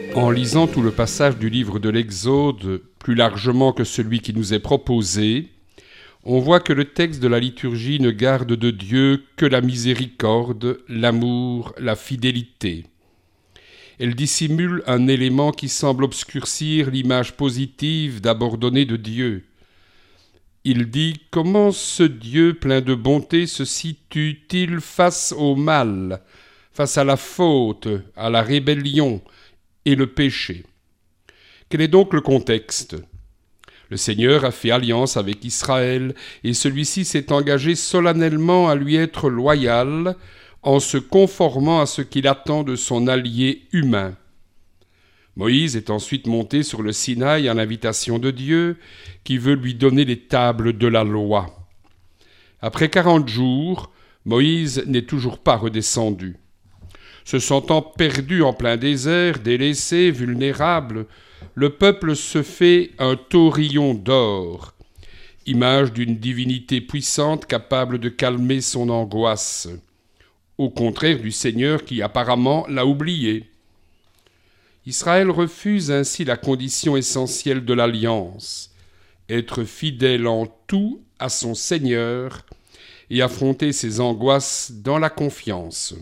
En lisant tout le passage du livre de l'Exode, plus largement que celui qui nous est proposé, on voit que le texte de la liturgie ne garde de Dieu que la miséricorde, l'amour, la fidélité. Elle dissimule un élément qui semble obscurcir l'image positive d'abord donnée de Dieu. Il dit « Comment ce Dieu plein de bonté se situe-t-il face au mal, face à la faute, à la rébellion et le péché ?» Quel est donc le contexte ? Le Seigneur a fait alliance avec Israël et celui-ci s'est engagé solennellement à lui être loyal en se conformant à ce qu'il attend de son allié humain. Moïse est ensuite monté sur le Sinaï à l'invitation de Dieu qui veut lui donner les tables de la loi. Après 40 jours, Moïse n'est toujours pas redescendu. Se sentant perdu en plein désert, délaissé, vulnérable, le peuple se fait un taurillon d'or, image d'une divinité puissante capable de calmer son angoisse, au contraire du Seigneur qui apparemment l'a oublié. Israël refuse ainsi la condition essentielle de l'alliance, être fidèle en tout à son Seigneur et affronter ses angoisses dans la confiance.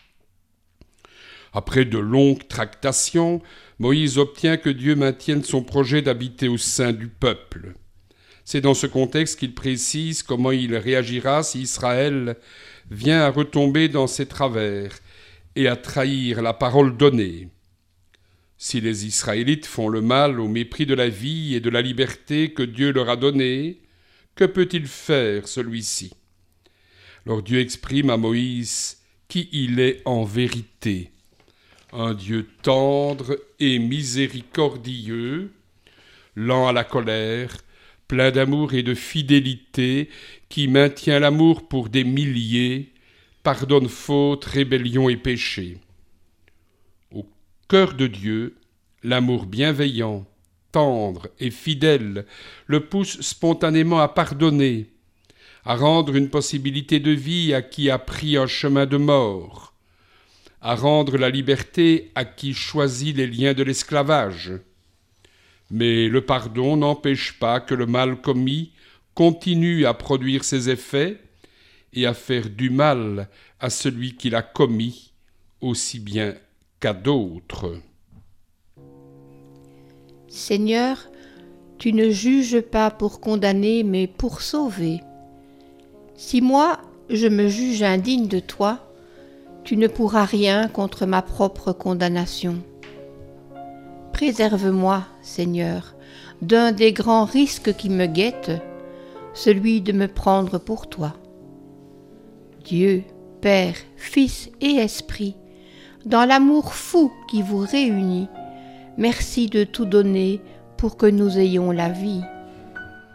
Après de longues tractations, Moïse obtient que Dieu maintienne son projet d'habiter au sein du peuple. C'est dans ce contexte qu'il précise comment il réagira si Israël vient à retomber dans ses travers et à trahir la parole donnée. Si les Israélites font le mal au mépris de la vie et de la liberté que Dieu leur a donnée, que peut-il faire celui-ci ? Alors Dieu exprime à Moïse qui il est en vérité. Un Dieu tendre et miséricordieux, lent à la colère, plein d'amour et de fidélité, qui maintient l'amour pour des milliers, pardonne fautes, rébellions et péchés. Au cœur de Dieu, l'amour bienveillant, tendre et fidèle le pousse spontanément à pardonner, à rendre une possibilité de vie à qui a pris un chemin de mort, à rendre la liberté à qui choisit les liens de l'esclavage. Mais le pardon n'empêche pas que le mal commis continue à produire ses effets et à faire du mal à celui qui l'a commis, aussi bien qu'à d'autres. Seigneur, tu ne juges pas pour condamner, mais pour sauver. Si moi, je me juge indigne de toi, tu ne pourras rien contre ma propre condamnation. Préserve-moi, Seigneur, d'un des grands risques qui me guettent, celui de me prendre pour toi. Dieu, Père, Fils et Esprit, dans l'amour fou qui vous réunit, merci de tout donner pour que nous ayons la vie.